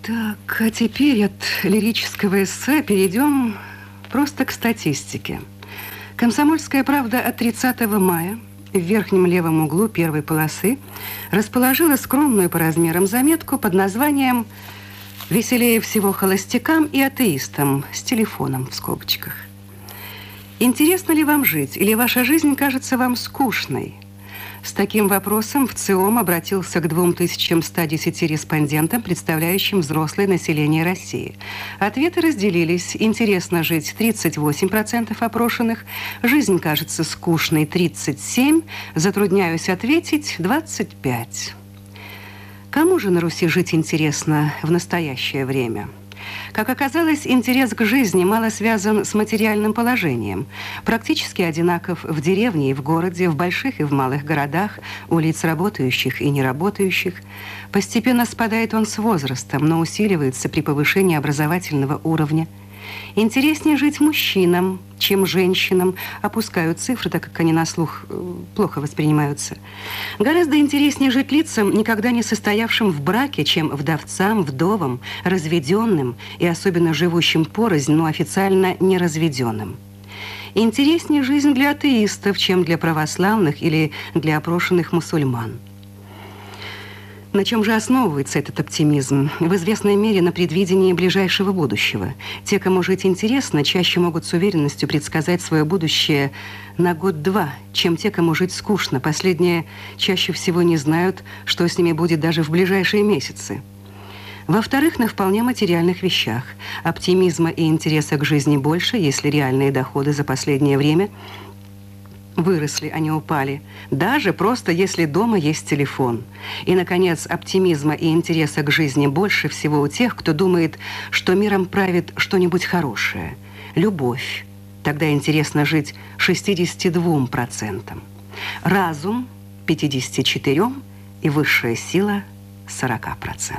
Так, а теперь от лирического эссе перейдем просто к статистике. «Комсомольская правда» от 30 мая в верхнем левом углу первой полосы расположила скромную по размерам заметку под названием «Веселее всего холостякам и атеистам» с телефоном в скобочках. Интересно ли вам жить, или ваша жизнь кажется вам скучной? С таким вопросом в ЦИОМ обратился к 2110 респондентам, представляющим взрослое население России. Ответы разделились. Интересно жить 38% опрошенных, жизнь кажется скучной 37%, затрудняюсь ответить 25%. Кому же на Руси жить интересно в настоящее время? Как оказалось, интерес к жизни мало связан с материальным положением. Практически одинаков в деревне и в городе, в больших и в малых городах, у лиц работающих и неработающих. Постепенно спадает он с возрастом, но усиливается при повышении образовательного уровня. Интереснее жить мужчинам, чем женщинам. Опускаю цифры, так как они на слух плохо воспринимаются. Гораздо интереснее жить лицам, никогда не состоявшим в браке, чем вдовцам, вдовам, разведенным и особенно живущим порознь, но официально неразведенным. Интереснее жизнь для атеистов, чем для православных или для опрошенных мусульман. На чем же основывается этот оптимизм? В известной мере на предвидении ближайшего будущего. Те, кому жить интересно, чаще могут с уверенностью предсказать свое будущее на год-два, чем те, кому жить скучно. Последние чаще всего не знают, что с ними будет даже в ближайшие месяцы. Во-вторых, на вполне материальных вещах. Оптимизма и интереса к жизни больше, если реальные доходы за последнее время выросли, а не упали. Даже просто если дома есть телефон. И, наконец, оптимизма и интереса к жизни больше всего у тех, кто думает, что миром правит что-нибудь хорошее. Любовь. Тогда интересно жить 62%. Разум 54% и высшая сила 40%.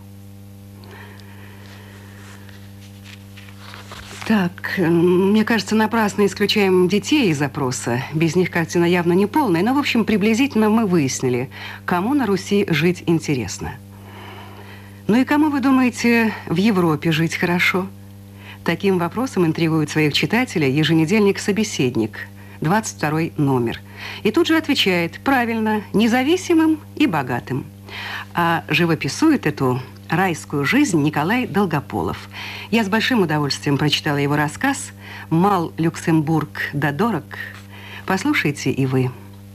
Так, мне кажется, напрасно исключаем детей из опроса. Без них картина явно не полная. Но, в общем, приблизительно мы выяснили, кому на Руси жить интересно. Ну и кому, вы думаете, в Европе жить хорошо? Таким вопросом интригует своих читателей еженедельник «Собеседник», 22 номер. И тут же отвечает: правильно, независимым и богатым. А живописует эту райскую жизнь Николай Долгополов. Я с большим удовольствием прочитала его рассказ «Мал Люксембург да дорог». Послушайте и вы.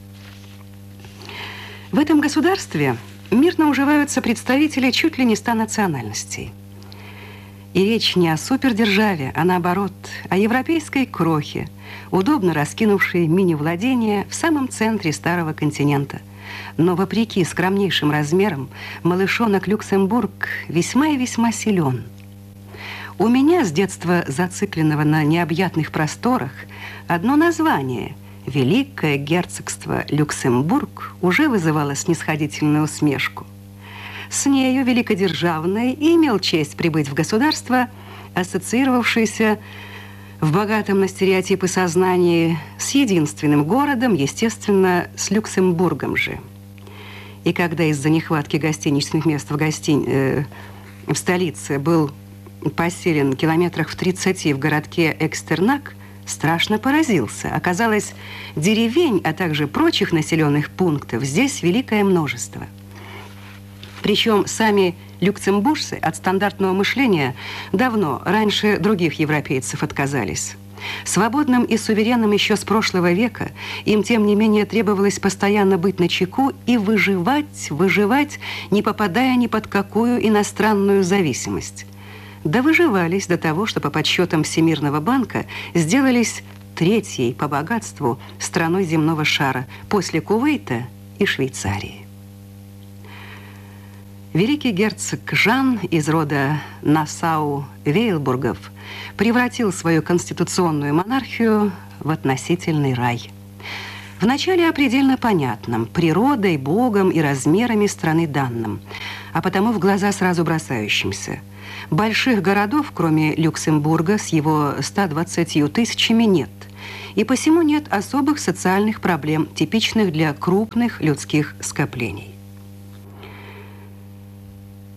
В этом государстве мирно уживаются представители чуть ли не 100 национальностей. И речь не о супердержаве, а наоборот, о европейской крохе, удобно раскинувшей мини-владения в самом центре старого континента. Но вопреки скромнейшим размерам, малышонок Люксембург весьма и весьма силен. У меня, с детства зацикленного на необъятных просторах, одно название – Великое герцогство Люксембург – уже вызывало снисходительную усмешку. С нею великодержавный и имел честь прибыть в государство, ассоциировавшееся в богатом на стереотипы сознании с единственным городом, естественно, с Люксембургом же. И когда из-за нехватки гостиничных мест в столице был поселен километрах в 30 в городке Экстернак, страшно поразился. Оказалось, деревень, а также прочих населенных пунктов здесь великое множество. Причем сами люксембуржцы от стандартного мышления давно, раньше других европейцев, отказались. Свободным и суверенным еще с прошлого века им, тем не менее, требовалось постоянно быть начеку и выживать, не попадая ни под какую иностранную зависимость. Да выживались до того, что по подсчетам Всемирного банка сделались третьей по богатству страной земного шара после Кувейта и Швейцарии. Великий герцог Жан из рода Нассау-Вейлбургов превратил свою конституционную монархию в относительный рай. Вначале о предельно понятном, природой, богом и размерами страны данным, а потому в глаза сразу бросающимся. Больших городов, кроме Люксембурга, с его 120 тысячами нет. И посему нет особых социальных проблем, типичных для крупных людских скоплений.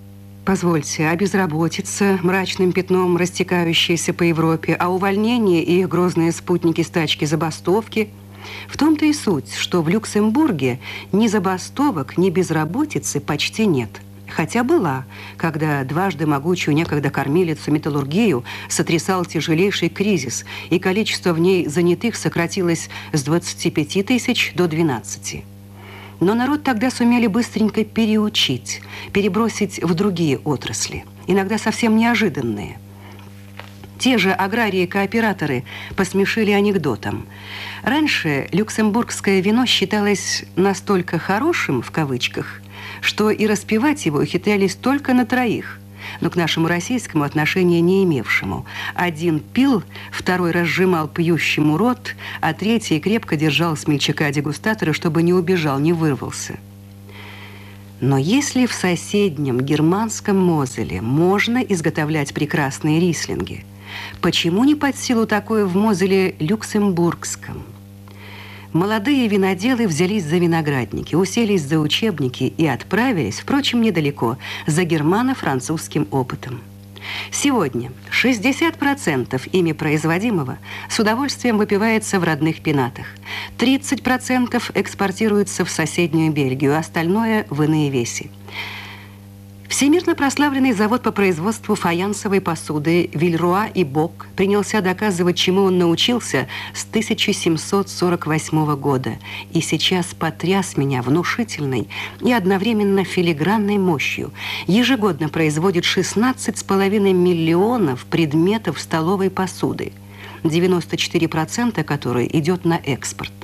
Позвольте, а безработица, мрачным пятном растекающаяся по Европе, а увольнение и их грозные спутники-стачки забастовки? В том-то и суть, что в Люксембурге ни забастовок, ни безработицы почти нет. Хотя была, когда дважды могучую некогда кормилицу металлургию сотрясал тяжелейший кризис, и количество в ней занятых сократилось с 25 тысяч до 12. Но народ тогда сумели быстренько переучить, перебросить в другие отрасли, иногда совсем неожиданные. Те же аграрии-кооператоры посмешили анекдотом. Раньше люксембургское вино считалось настолько «хорошим», в кавычках, что и распивать его ухитрялись только на троих, но к нашему российскому отношения не имевшему. Один пил, второй разжимал пьющему рот, а третий крепко держал смельчака-дегустатора, чтобы не убежал, не вырвался. Но если в соседнем германском Мозеле можно изготовлять прекрасные рислинги, почему не под силу такое в Мозеле люксембургском? Молодые виноделы взялись за виноградники, уселись за учебники и отправились, впрочем, недалеко, за германо-французским опытом. Сегодня 60% ими производимого с удовольствием выпивается в родных пенатах, 30% экспортируется в соседнюю Бельгию, остальное в иные веси. Всемирно прославленный завод по производству фаянсовой посуды Вильруа и Бок принялся доказывать, чему он научился с 1748 года, и сейчас потряс меня внушительной и одновременно филигранной мощью. Ежегодно производит 16,5 миллионов предметов столовой посуды, 94% которой идет на экспорт.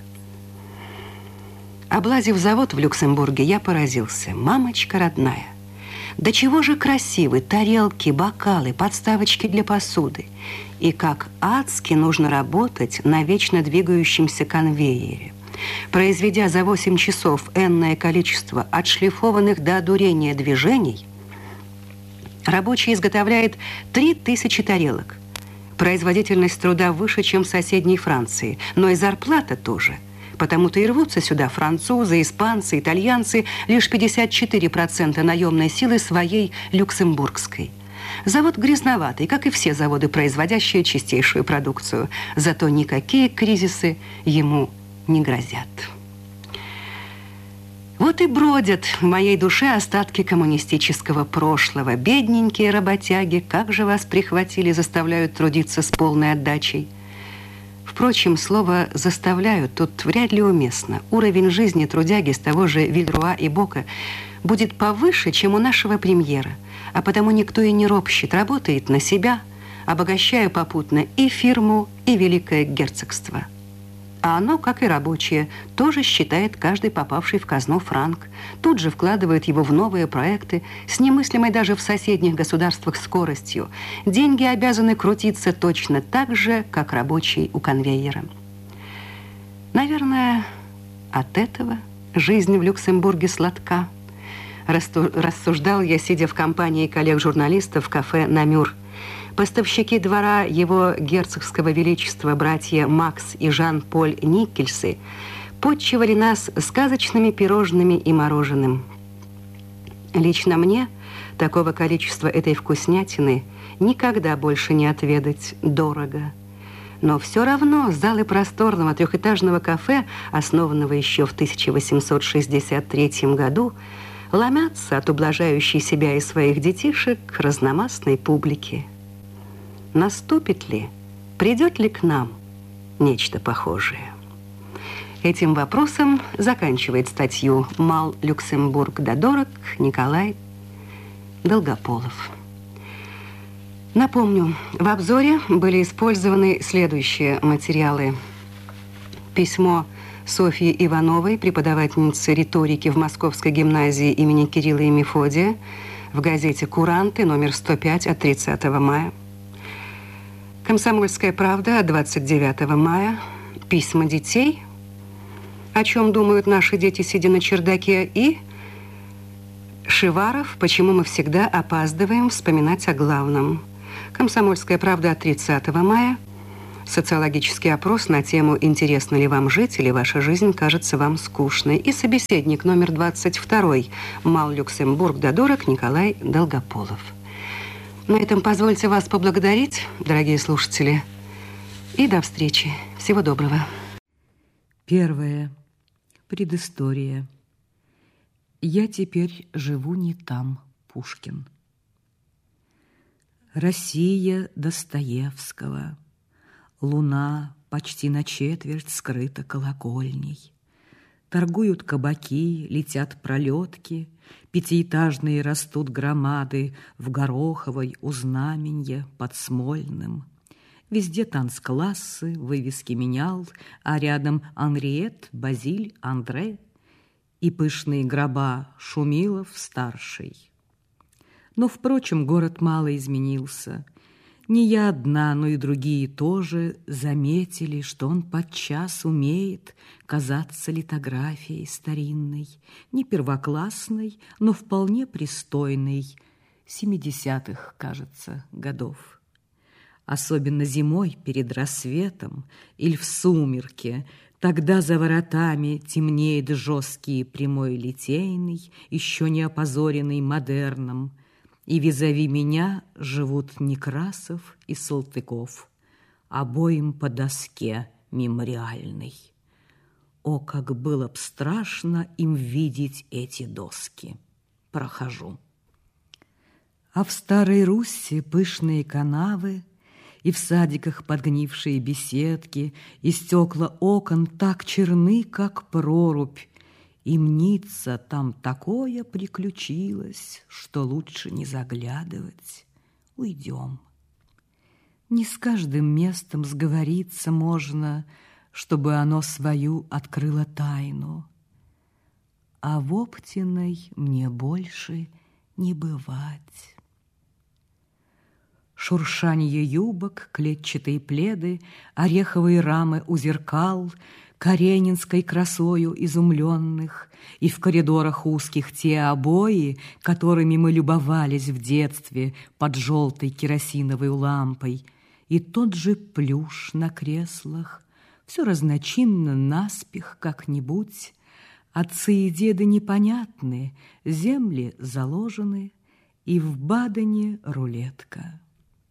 Облазив завод в Люксембурге, я поразился. Мамочка родная! Да чего же красивы тарелки, бокалы, подставочки для посуды. И как адски нужно работать на вечно двигающемся конвейере. Произведя за 8 часов энное количество отшлифованных до одурения движений, рабочий изготовляет 3000 тарелок. Производительность труда выше, чем в соседней Франции, но и зарплата тоже. Потому-то и рвутся сюда французы, испанцы, итальянцы, лишь 54% наемной силы своей люксембургской. Завод грязноватый, как и все заводы, производящие чистейшую продукцию. Зато никакие кризисы ему не грозят. Вот и бродят в моей душе остатки коммунистического прошлого. Бедненькие работяги, как же вас прихватили, заставляют трудиться с полной отдачей. Впрочем, слово «заставляют» тут вряд ли уместно. Уровень жизни трудяги с того же Вильруа и Бока будет повыше, чем у нашего премьера, а потому никто и не ропщет, работает на себя, обогащая попутно и фирму, и Великое Герцогство. А оно, как и рабочие, тоже считает каждый попавший в казну франк, тут же вкладывает его в новые проекты с немыслимой даже в соседних государствах скоростью. Деньги обязаны крутиться точно так же, как рабочий у конвейера. Наверное, от этого жизнь в Люксембурге сладка. Рассуждал я, сидя в компании коллег-журналистов в кафе «Намюр». Поставщики двора его герцогского величества, братья Макс и Жан-Поль Никкельсы, подчивали нас сказочными пирожными и мороженым. Лично мне такого количества этой вкуснятины никогда больше не отведать, дорого. Но все равно залы просторного трехэтажного кафе, основанного еще в 1863 году, ломятся от ублажающей себя и своих детишек разномастной публики. Наступит ли, придет ли к нам нечто похожее? Этим вопросом заканчивает статью «Мал Люксембург да дорог» Николай Долгополов. Напомню, в обзоре были использованы следующие материалы. Письмо Софьи Ивановой, преподавательницы риторики в Московской гимназии имени Кирилла и Мефодия, в газете «Куранты», номер 105 от 30 мая. «Комсомольская правда» от 29 мая. Письма детей, о чем думают наши дети, сидя на чердаке, и Шиваров, почему мы всегда опаздываем вспоминать о главном. «Комсомольская правда» от 30 мая. социологический опрос на тему «Интересно ли вам жить или ваша жизнь кажется вам скучной?» и собеседник номер 22 Мал Люксембург Додорок Николай Долгополов. На этом позвольте вас поблагодарить, дорогие слушатели, и до встречи. Всего доброго. Первое. Предыстория. Я теперь живу не там, Пушкин. Россия Достоевского. Луна почти на четверть скрыта колокольней. Торгуют кабаки, летят пролетки, пятиэтажные растут громады в Гороховой у Знаменья под Смольным. Везде танцклассы, вывески менял, а рядом Анриет, Базиль, Андре и пышные гроба Шумилов-старший. Но, впрочем, город мало изменился. Не я одна, но и другие тоже заметили, что он подчас умеет казаться литографией старинной, не первоклассной, но вполне пристойной, 70-х, кажется, годов. Особенно зимой перед рассветом или в сумерке, тогда за воротами темнеет жесткий прямой Литейный, еще не опозоренный модерном, и визави меня живут Некрасов и Салтыков, обоим по доске мемориальной. О, как было б страшно им видеть эти доски! Прохожу. А в Старой Русси пышные канавы, и в садиках подгнившие беседки, и стекла окон так черны, как прорубь, и мнится, там такое приключилось, что лучше не заглядывать. Уйдем. Не с каждым местом сговориться можно, чтобы оно свою открыло тайну. А в Оптиной мне больше не бывать. Шуршанье юбок, клетчатые пледы, ореховые рамы у зеркал, каренинской красою изумленных, и в коридорах узких те обои, которыми мы любовались в детстве под желтой керосиновой лампой, и тот же плюш на креслах, все разночинно наспех как-нибудь. Отцы и деды непонятны, земли заложены, и в Бадене рулетка.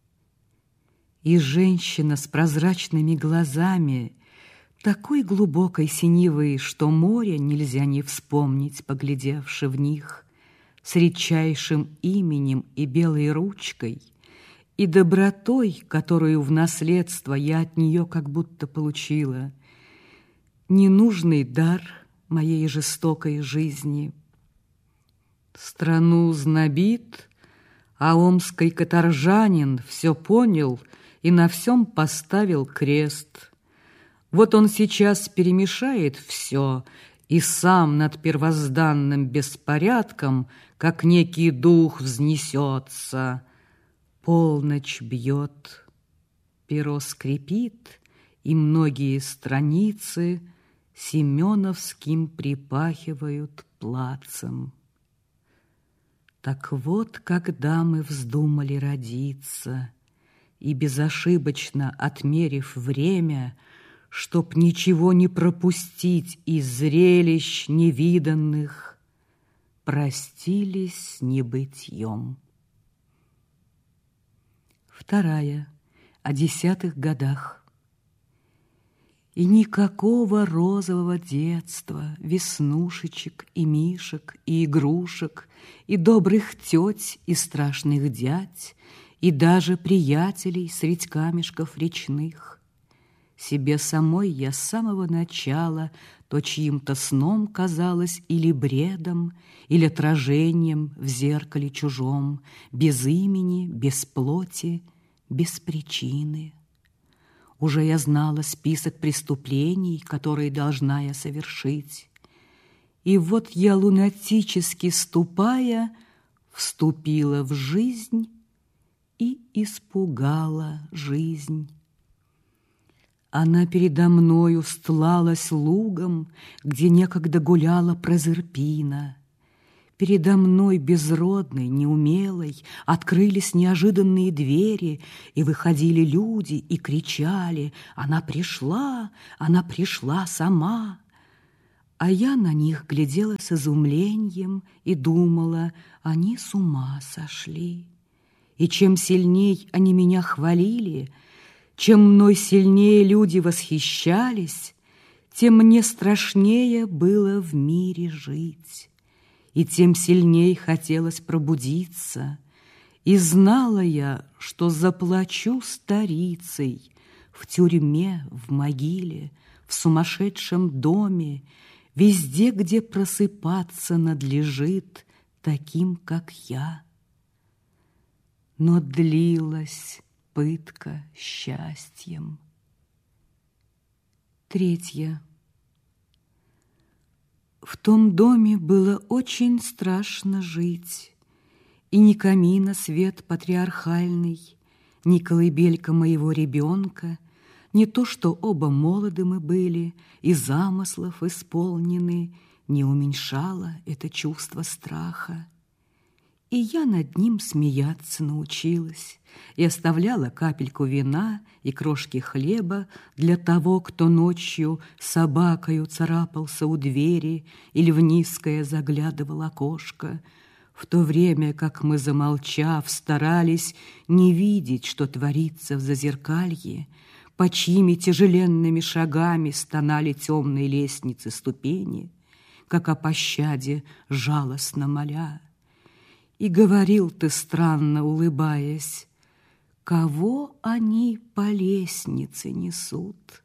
И женщина с прозрачными глазами, такой глубокой синевой, что море нельзя не вспомнить, поглядевши в них, с редчайшим именем и белой ручкой, и добротой, которую в наследство я от нее как будто получила, ненужный дар моей жестокой жизни. Страну знобит, а омский каторжанин все понял и на всем поставил крест. Вот он сейчас перемешает все и сам над первозданным беспорядком, как некий дух, взнесется. Полночь бьет, перо скрипит, и многие страницы семеновским припахивают плацем. Так вот, когда мы вздумали родиться, и безошибочно отмерив время, чтоб ничего не пропустить из зрелищ невиданных, простились небытьем. Вторая. О 10-х годах. И никакого розового детства, веснушечек и мишек, и игрушек, и добрых теть, и страшных дядь, и даже приятелей средь камешков речных. Себе самой я с самого начала то чьим-то сном казалось или бредом, или отражением в зеркале чужом, без имени, без плоти, без причины. Уже я знала список преступлений, которые должна я совершить. И вот я, лунатически ступая, вступила в жизнь и испугала жизнь. Она передо мною стлалась лугом, где некогда гуляла Прозерпина. Передо мной безродной, неумелой открылись неожиданные двери, и выходили люди и кричали: она пришла сама!» А я на них глядела с изумлением и думала: они с ума сошли. И чем сильней они меня хвалили, чем мной сильнее люди восхищались, тем мне страшнее было в мире жить. И тем сильней хотелось пробудиться. И знала я, что заплачу старицей в тюрьме, в могиле, в сумасшедшем доме, везде, где просыпаться надлежит таким, как я. Но длилась пытка счастьем. 3. В том доме было очень страшно жить, и ни камина свет патриархальный, ни колыбелька моего ребенка, не то, что оба молоды мы были и замыслов исполнены, не уменьшало это чувство страха. И я над ним смеяться научилась и оставляла капельку вина и крошки хлеба для того, кто ночью собакою царапался у двери или в низкое заглядывал окошко, в то время как мы, замолчав, старались не видеть, что творится в зазеркалье, по чьими тяжеленными шагами стонали темные лестницы ступени, как о пощаде жалостно моля. И говорил ты, странно улыбаясь: кого они по лестнице несут?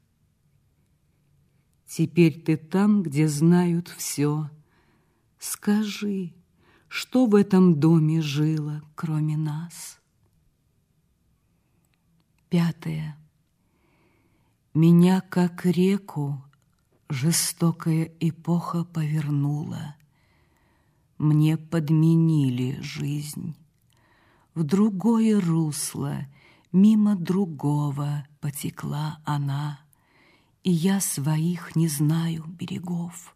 Теперь ты там, где знают все. Скажи, что в этом доме жило, кроме нас? 5. Меня, как реку, жестокая эпоха повернула. Мне подменили жизнь. В другое русло, мимо другого потекла она, и я своих не знаю берегов.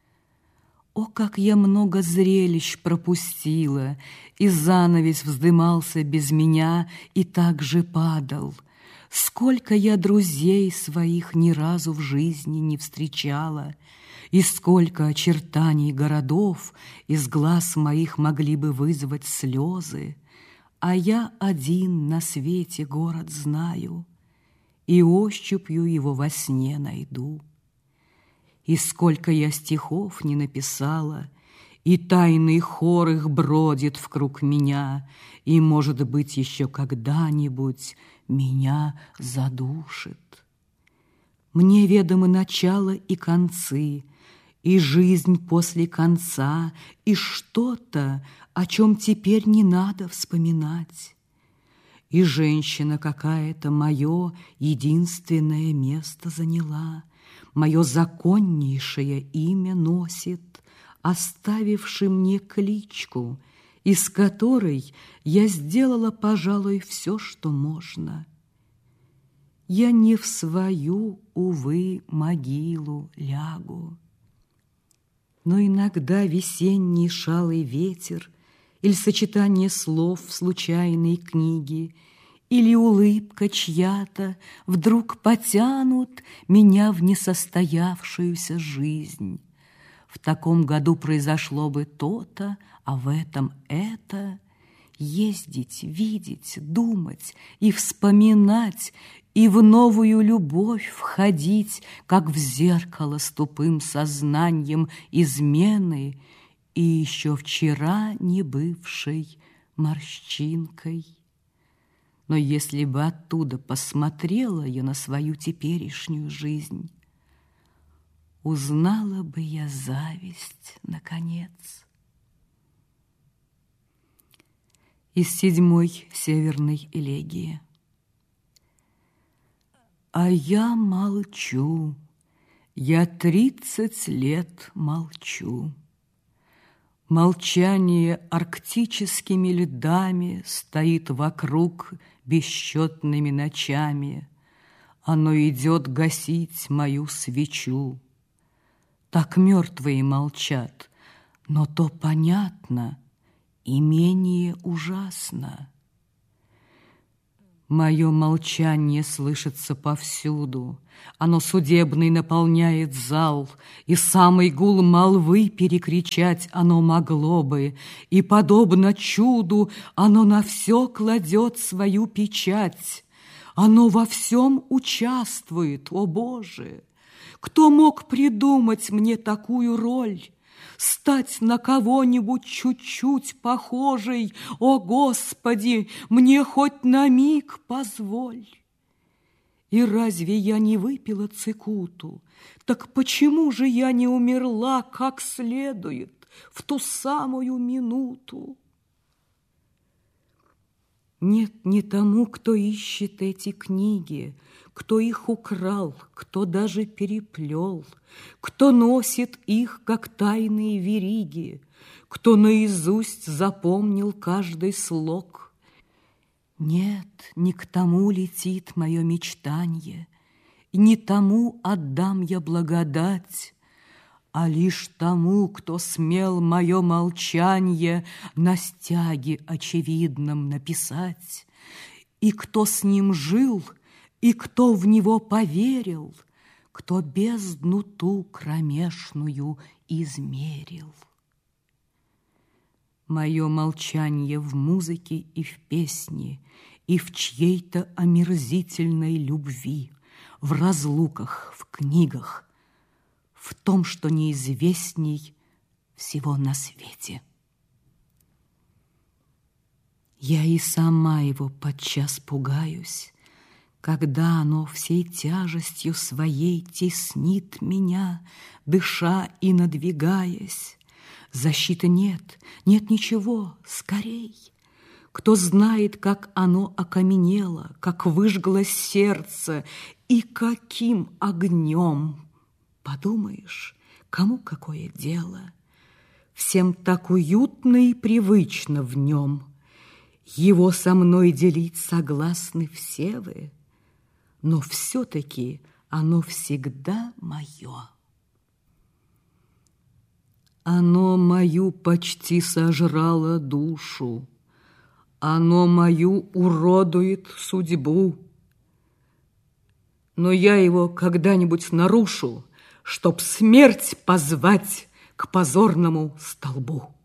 О, как я много зрелищ пропустила, и занавес вздымался без меня и так же падал. Сколько я друзей своих ни разу в жизни не встречала, и сколько очертаний городов из глаз моих могли бы вызвать слезы, а я один на свете город знаю, и ощупью его во сне найду. И сколько я стихов не написала, и тайный хор их бродит вкруг меня, и, может быть, еще когда-нибудь меня задушит. Мне ведомы начало и концы, и жизнь после конца, и что-то, о чем теперь не надо вспоминать. И женщина какая-то мое единственное место заняла, мое законнейшее имя носит, оставивши мне кличку, из которой я сделала, пожалуй, все, что можно. Я не в свою, увы, могилу лягу, но иногда весенний шалый ветер или сочетание слов в случайной книге или улыбка чья-то вдруг потянут меня в несостоявшуюся жизнь. В таком году произошло бы то-то, а в этом это. Ездить, видеть, думать и вспоминать, и в новую любовь входить, как в зеркало с тупым сознанием измены и еще вчера не бывшей морщинкой. Но если бы оттуда посмотрела я на свою теперешнюю жизнь, узнала бы я зависть, наконец. Из 7-й северной элегии. А я молчу, я 30 лет молчу. Молчание арктическими льдами стоит вокруг бесчетными ночами. Оно идет гасить мою свечу. Так мертвые молчат, но то понятно и менее ужасно. Мое молчание слышится повсюду, оно судебный наполняет зал, и самый гул молвы перекричать оно могло бы, и, подобно чуду, оно на все кладет свою печать. Оно во всем участвует, о Боже! Кто мог придумать мне такую роль? Стать на кого-нибудь чуть-чуть похожей, о Господи, мне хоть на миг позволь. И разве я не выпила цикуту? Так почему же я не умерла как следует в ту самую минуту? Нет, не тому, кто ищет эти книги, кто их украл, кто даже переплел, кто носит их, как тайные вериги, кто наизусть запомнил каждый слог. Нет, не к тому летит мое мечтанье, и не тому отдам я благодать, а лишь тому, кто смел мое молчанье на стяге очевидном написать, и кто с ним жил, и кто в него поверил, кто бездну ту кромешную измерил. Мое молчанье в музыке и в песне, и в чьей-то омерзительной любви, в разлуках, в книгах, в том, что неизвестней всего на свете. Я и сама его подчас пугаюсь, когда оно всей тяжестью своей теснит меня, дыша и надвигаясь. Защиты нет, нет ничего, скорей. Кто знает, как оно окаменело, как выжглось сердце и каким огнем. Подумаешь, кому какое дело? Всем так уютно и привычно в нем. Его со мной делить согласны все вы, но все-таки оно всегда мое. Оно мою почти сожрало душу, оно мою уродует судьбу, но я его когда-нибудь нарушу, чтоб смерть позвать к позорному столбу.